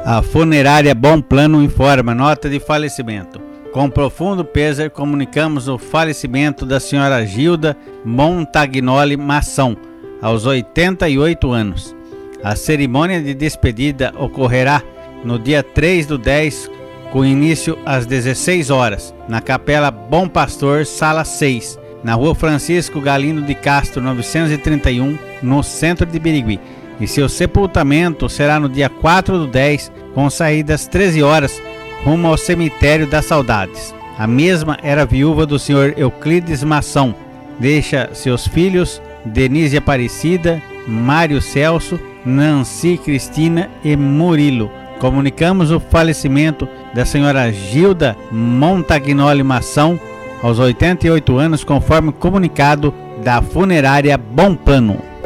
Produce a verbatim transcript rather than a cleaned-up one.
A funerária Bom Plano informa nota de falecimento. Com profundo pesar, comunicamos o falecimento da senhora Gilda Montagnoli Mação, aos oitenta e oito anos. A cerimônia de despedida ocorrerá no dia três do dez, com início às dezesseis horas, na Capela Bom Pastor, sala seis, na rua Francisco Galindo de Castro, novecentos e trinta e um, no centro de Birigui. E seu sepultamento será no dia quatro do dez, com saída às treze horas, rumo ao Cemitério das Saudades. A mesma era viúva do senhor Euclides Mação. Deixa seus filhos Denise Aparecida, Mário Celso, Nancy Cristina e Murilo. Comunicamos o falecimento da senhora Gilda Montagnoli Mação, aos oitenta e oito anos, conforme comunicado da funerária Bom Plano.